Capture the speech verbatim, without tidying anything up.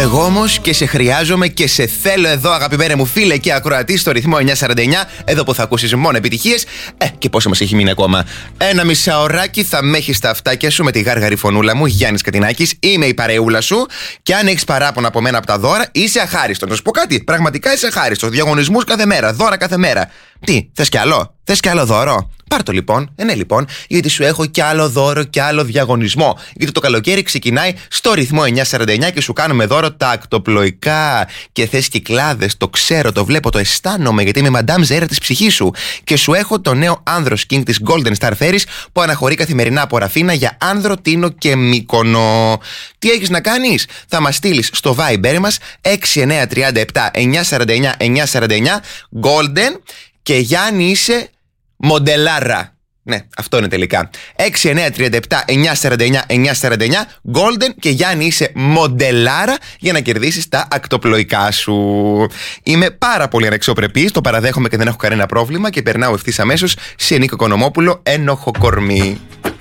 Εγώ όμως και σε χρειάζομαι και σε θέλω εδώ, αγαπημένε μου φίλε και ακροατή, στο ρυθμό εννιακόσια σαράντα εννιά. Εδώ που θα ακούσεις μόνο επιτυχίες. Ε, και πόσο μας έχει μείνει ακόμα. Ένα μισάωράκι θα με έχεις στα αυτάκια σου με τη γάργαρη φωνούλα μου, Γιάννης Κατινάκης. Είμαι η παρεούλα σου. Και αν έχεις παράπονα από μένα από τα δώρα, είσαι αχάριστο. Να σου πω κάτι. Πραγματικά είσαι αχάριστο. Διαγωνισμούς κάθε μέρα, δώρα κάθε μέρα. Τι, θες κι άλλο, θες κι άλλο δώρο. Πάρ' το λοιπόν, ε, ναι λοιπόν, γιατί σου έχω κι άλλο δώρο κι άλλο διαγωνισμό. Γιατί το καλοκαίρι ξεκινάει στο ρυθμό εννιακόσια σαράντα εννιά και σου κάνουμε δώρο τα ακτοπλοϊκά. Και θες κυκλάδες, το ξέρω, το βλέπω, το αισθάνομαι, γιατί είμαι Madame Zera της ψυχής σου. Και σου έχω το νέο Άνδρος King της Golden Star Ferries που αναχωρεί καθημερινά από Ραφίνα για Άνδρο, Τίνο και Μύκονο. Τι έχεις να κάνεις? Θα μας στείλεις στο Viber μας έξι εννιά τρία επτά εννιακόσια σαράντα εννιά εννιακόσια σαράντα εννιά Golden και Γιάννη είσαι μοντελάρα. Ναι, αυτό είναι τελικά. έξι εννιά τρία επτά εννιακόσια σαράντα εννιά εννιακόσια σαράντα εννιά Golden και Γιάννη είσαι μοντελάρα για να κερδίσεις τα ακτοπλοϊκά σου. Είμαι πάρα πολύ ανεξιοπρεπής, το παραδέχομαι και δεν έχω κανένα πρόβλημα και περνάω ευθύς αμέσως σε Νίκο Οικονομόπουλο, ένοχο κορμί.